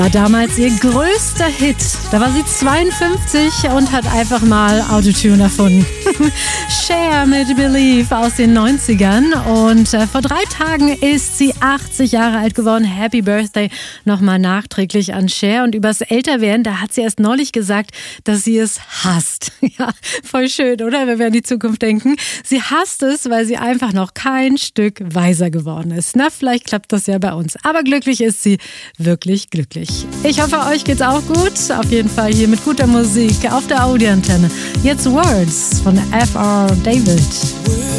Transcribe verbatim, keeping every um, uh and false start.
War damals ihr größter Hit. Da war sie zweiundfünfzig und hat einfach mal Autotune erfunden. Cher mit Believe aus den neunzigern. Und äh, vor drei Tagen ist sie achtzig Jahre alt geworden. Happy Birthday nochmal nachträglich an Cher. Und übers Älterwerden, da hat sie erst neulich gesagt, dass sie es hasst. Ja, voll schön, oder? Wenn wir an die Zukunft denken. Sie hasst es, weil sie einfach noch kein Stück weiser geworden ist. Na, vielleicht klappt das ja bei uns. Aber glücklich ist sie, wirklich glücklich. Ich hoffe, euch geht's auch gut. Auf jeden Fall hier mit guter Musik auf der Audi-Antenne. Jetzt Words von F R David.